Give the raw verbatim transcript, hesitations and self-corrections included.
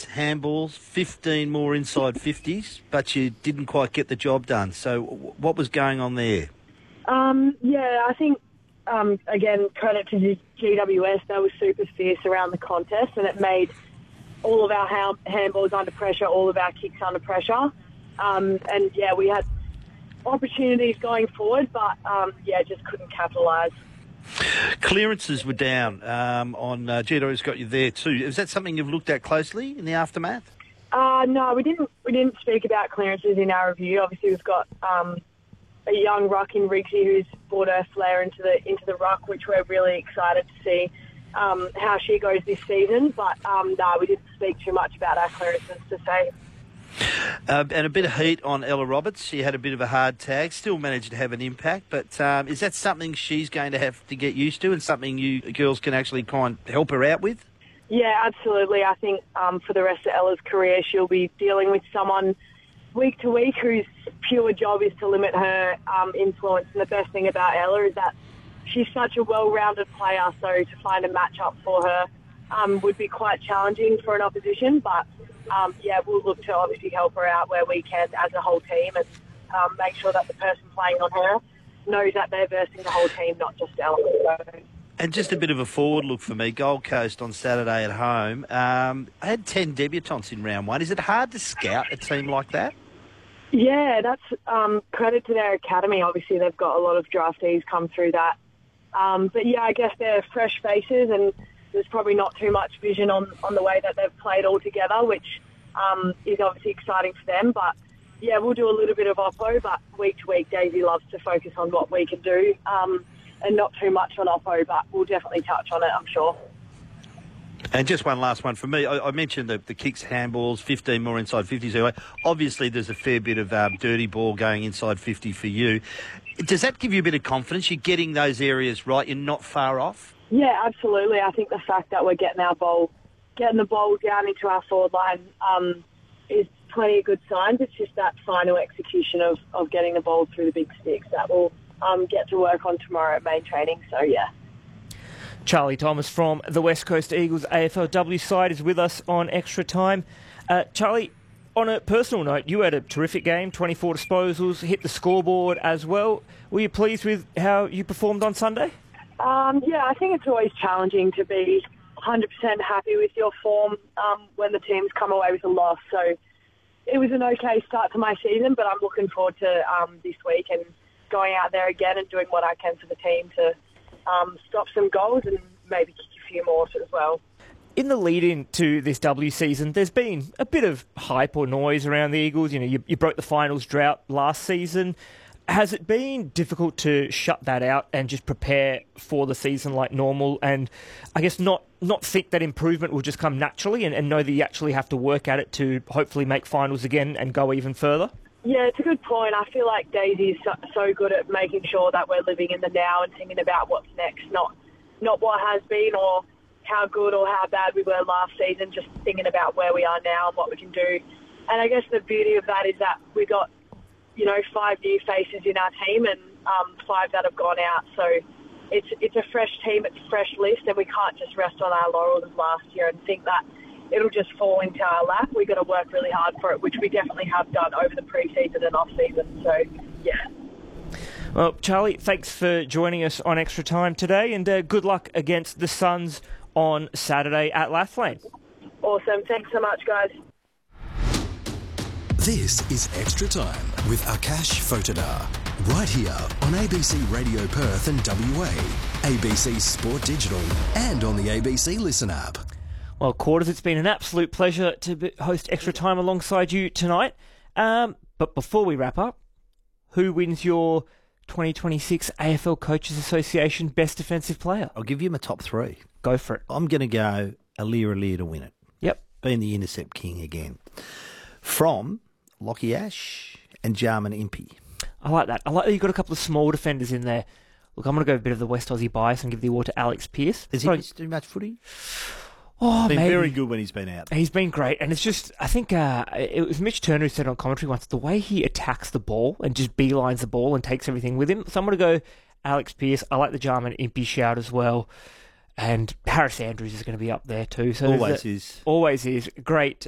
Kicks handballs, fifteen more inside fifties, but you didn't quite get the job done. So w- what was going on there? Um, yeah, I think, um, again, credit to G W S. They were super fierce around the contest, and it made all of our hand- handballs under pressure, all of our kicks under pressure. Um, and, yeah, we had opportunities going forward, but, um, yeah, just couldn't capitalise. Clearances were down um, on uh, G W S got you there too. Is that something you've looked at closely in the aftermath? Uh, no, we didn't. We didn't speak about clearances in our review. Obviously, we've got um, a young ruck in Rigsy who's brought her flair into the into the ruck, which we're really excited to see um, how she goes this season. But um, no, we didn't speak too much about our clearances to say. Uh, and a bit of heat on Ella Roberts. She had a bit of a hard tag, still managed to have an impact. But um, is that something she's going to have to get used to and something you girls can actually kind of help her out with? Yeah, absolutely. I think um, for the rest of Ella's career, she'll be dealing with someone week to week whose pure job is to limit her um, influence. And the best thing about Ella is that she's such a well-rounded player, so to find a match-up for her um, would be quite challenging for an opposition. But Um, yeah, we'll look to obviously help her out where we can as a whole team and um, make sure that the person playing on her knows that they're versing the whole team, not just Ella. And just a bit of a forward look for me, Gold Coast on Saturday at home. Um, I had ten debutants in round one. Is it hard to scout a team like that? Yeah, that's um, credit to their academy. Obviously, they've got a lot of draftees come through that. Um, but yeah, I guess they're fresh faces and there's probably not too much vision on, on the way that they've played all together, which um, is obviously exciting for them. But, yeah, we'll do a little bit of oppo, but week to week, Daisy loves to focus on what we can do um, and not too much on oppo, but we'll definitely touch on it, I'm sure. And just one last one for me. I, I mentioned the, the kicks, handballs, fifteen more inside fifties anyway. Obviously, there's a fair bit of um, dirty ball going inside fifty for you. Does that give you a bit of confidence? You're getting those areas right. You're not far off? Yeah, absolutely. I think the fact that we're getting our ball, getting the ball down into our forward line um, is plenty of good signs. It's just that final execution of, of getting the ball through the big sticks that we'll um, get to work on tomorrow at main training. So, yeah. Charlie Thomas from the West Coast Eagles A F L W side is with us on Extra Time. Uh, Charlie, on a personal note, you had a terrific game, twenty-four disposals, hit the scoreboard as well. Were you pleased with how you performed on Sunday? Um, yeah, I think it's always challenging to be one hundred percent happy with your form um, when the team's come away with a loss. So it was an okay start to my season, but I'm looking forward to um, this week and going out there again and doing what I can for the team to um, stop some goals and maybe kick a few more as well. In the lead-in to this W season, there's been a bit of hype or noise around the Eagles. You know, you, you broke the finals drought last season. Has it been difficult to shut that out and just prepare for the season like normal and I guess not, not think that improvement will just come naturally and, and know that you actually have to work at it to hopefully make finals again and go even further? Yeah, it's a good point. I feel like Daisy is so, so good at making sure that we're living in the now and thinking about what's next, not not what has been or how good or how bad we were last season, just thinking about where we are now and what we can do. And I guess the beauty of that is that we got you know, five new faces in our team and um, five that have gone out. So it's it's a fresh team, it's a fresh list, and we can't just rest on our laurels of last year and think that it'll just fall into our lap. We've got to work really hard for it, which we definitely have done over the pre-season and off-season. So, yeah. Well, Charlie, thanks for joining us on Extra Time today, and uh, good luck against the Suns on Saturday at Lathlane. Awesome. Thanks so much, guys. This is Extra Time with Akash Photodar, right here on A B C Radio Perth and W A, A B C Sport Digital, and on the A B C Listen app. Well, Quarters, it's been an absolute pleasure to host Extra Time alongside you tonight. Um, but before we wrap up, who wins your twenty twenty-six A F L Coaches Association Best Defensive Player? I'll give you my top three. Go for it. I'm going to go Alir Alir to win it. Yep. Being the intercept king again. From Lockie Ash and Jarman Impey. I like that. I like that you've got a couple of small defenders in there. Look, I'm going to go a bit of the West Aussie bias and give the award to Alex Pearce. Has he missed too much footy? Oh, he's been maybe. very good when he's been out. He's been great. And it's just, I think uh, it was Mitch Turner who said on commentary once, the way he attacks the ball and just beelines the ball and takes everything with him. So I'm going to go Alex Pearce. I like the Jarman Impey shout as well. And Harris Andrews is going to be up there too. So always is. Always is. Great